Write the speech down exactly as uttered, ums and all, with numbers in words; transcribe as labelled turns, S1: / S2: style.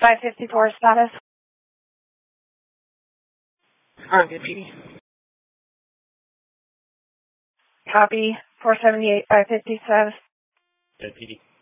S1: five fifty-four status.
S2: On good, P D.
S1: Copy. four seventy-eight, five fifty status.
S3: Good, P D.